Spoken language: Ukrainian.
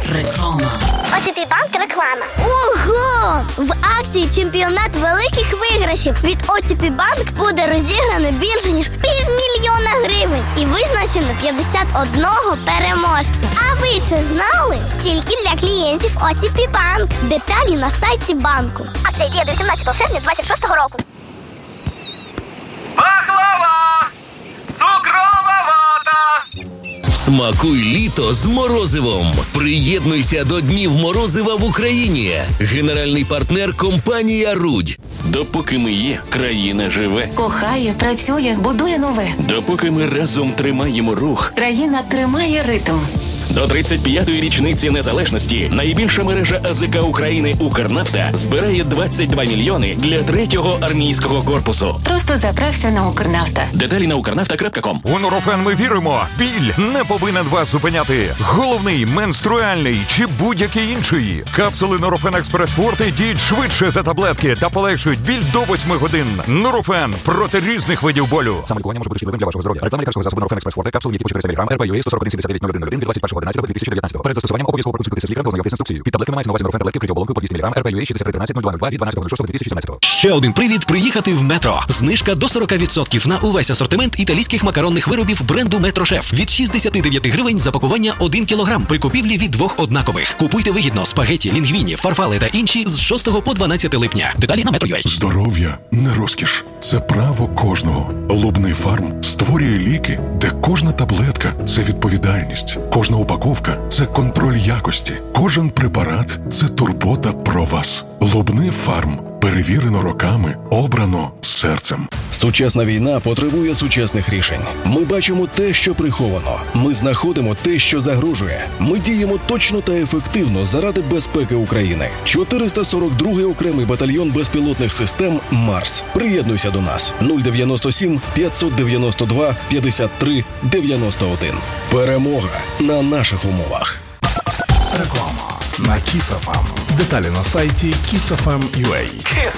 Реклама. ОТП Банк реклама. Ого! В акції «Чемпіонат великих виграшів» від ОТП Банк буде розіграно більше, ніж 500 000 гривень. І визначено 51 переможця. А ви це знали? Тільки для клієнтів ОТП Банк. Деталі на сайті банку. Акція діє до 17 серпня 2026 року. Пахлава! Цукрова вата! Смакуй літо з морозивом. Приєднуйся до Днів морозива в Україні. Генеральний партнер – компанія «Рудь». Допоки ми є, країна живе. Кохає, працює, будує нове. Допоки ми разом тримаємо рух. Країна тримає ритм. До 35-ї річниці незалежності найбільша мережа АЗК України «Укрнафта» збирає 22 мільйони для 3-го армійського корпусу. Просто заправся на «Укрнафта». Деталі на ukrnafta.com. У Нурофен ми віримо. Біль не повинен вас зупиняти. Головний, менструальний чи будь-який інший. Капсули Нурофен Експрес Форте діють швидше за таблетки та полегшують біль до 8 годин. Нурофен проти різних видів болю. Саме лікування може бути шкідливим для вашого здоров'я. Реклама лікарського засобу Нурофен Експрес Форте, капсули, які по 400 мг, РП-ЮА 141-79-01 від 21.11.2019. Перед застосуванням обов'язково проконсультуйтеся з лікарем та ознайомтесь з інструкцією. Під таблетками мається на увазі Нурофен таблетки при оболонку по 200 мг, РП-ЮА 6313-0202 від 12.06.2017. Ще один привід приїхати в Метро. Знижка до 40% на увесь асортимент італійських макаронних виробів бренду Метро Шеф. Від 69 гривень за пакування 1 кг при купівлі від 2 однакових. Купуйте вигідно спагеті, лінгвіні, фарфали та інші з 6 по 12 липня. Деталі на Metro.ua. Здоров'я не розкіш. Це право кожного. Лубний фарм створює ліки, де кожна таблетка – це відповідальність. Кожна упаковка – це контроль якості. Кожен препарат – це турбота про вас. Лубний фарм. Перевірено роками, обрано серцем. Сучасна війна потребує сучасних рішень. Ми бачимо те, що приховано. Ми знаходимо те, що загрожує. Ми діємо точно та ефективно заради безпеки України. 442-й окремий батальйон безпілотних систем «Марс». Приєднуйся до нас. 097 592 53 91. Перемога на наших умовах. Реклама на Kiss FM. Деталі на сайті kissfm.ua.